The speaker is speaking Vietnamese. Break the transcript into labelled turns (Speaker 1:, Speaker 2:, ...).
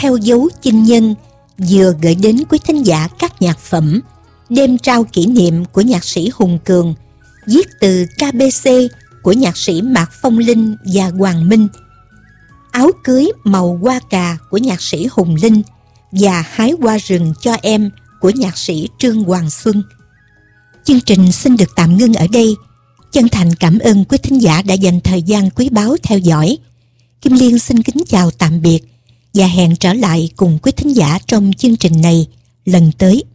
Speaker 1: theo dấu chinh nhân vừa gửi đến quý thính giả các nhạc phẩm Đêm trao kỷ niệm của nhạc sĩ Hùng Cường, viết từ KBC của nhạc sĩ Mạc Phong Linh và Hoàng Minh, Áo cưới màu hoa cà của nhạc sĩ Hùng Linh và Hái hoa rừng cho em của nhạc sĩ Trương Hoàng Xuân. Chương trình xin được tạm ngưng ở đây. Chân thành cảm ơn quý thính giả đã dành thời gian quý báu theo dõi. Kim Liên xin kính chào tạm biệt và hẹn trở lại cùng quý thính giả trong chương trình này lần tới.